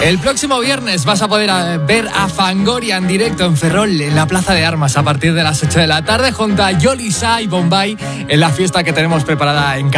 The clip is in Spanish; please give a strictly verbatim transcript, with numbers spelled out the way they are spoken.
El próximo viernes vas a poder ver a Fangoria en directo en Ferrol, en la Plaza de Armas, a partir de las ocho de la tarde, junto a Yolisa y Bombay, en la fiesta que tenemos preparada en casa.